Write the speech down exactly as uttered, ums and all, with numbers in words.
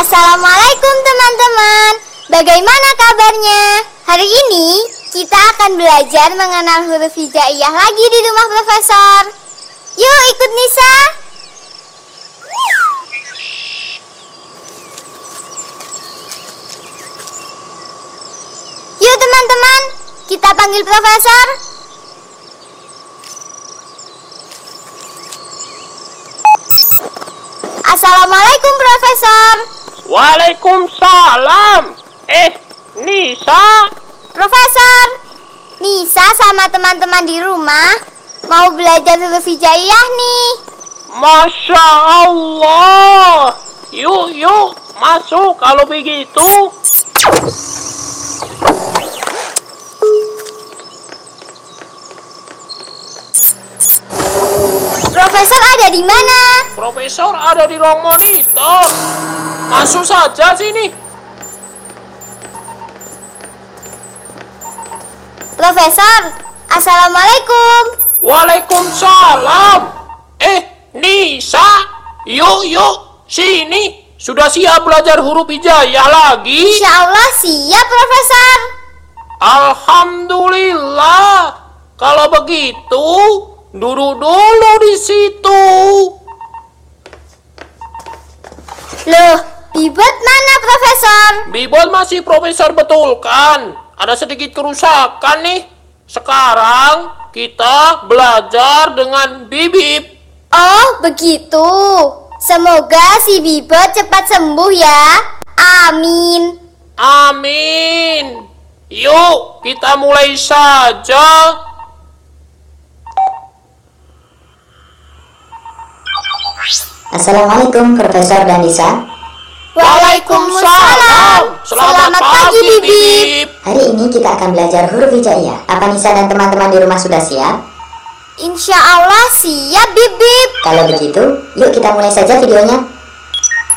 Assalamualaikum teman-teman. Bagaimana kabarnya? Hari ini kita akan belajar mengenal huruf hijaiyah lagi di rumah Profesor. Yuk ikut Nisa. Yuk teman-teman, kita panggil Profesor. Assalamualaikum Profesor. Waalaikumsalam. Eh, Nisa. Profesor, Nisa sama teman-teman di rumah mau belajar huruf hijaiyah nih. Masya Allah. Yuk, yuk, masuk kalau begitu. Profesor ada di mana? Profesor ada di ruang monitor. Masuk saja sini. Profesor, Assalamualaikum. Waalaikumsalam. Eh, Nisa. Yuk, yuk, sini. Sudah siap belajar huruf hijaiyah lagi? Insya Allah siap, Profesor. Alhamdulillah. Kalau begitu, duduk dulu di situ. Loh, Bibot mana, Profesor? Bibot masih Profesor betulkan. Ada sedikit kerusakan nih. Sekarang kita belajar dengan Bibip. Oh, begitu. Semoga si Bibot cepat sembuh ya. Amin. Amin. Yuk, kita mulai saja. Assalamualaikum Profesor dan Nisa. Waalaikumsalam. Selamat, Selamat pagi, pagi, Bibip. Bibip. Hari ini kita akan belajar huruf hijaiyah. Apa Nisa dan teman-teman di rumah sudah siap? Insya Allah siap, Bibip. Kalau begitu, yuk kita mulai saja videonya.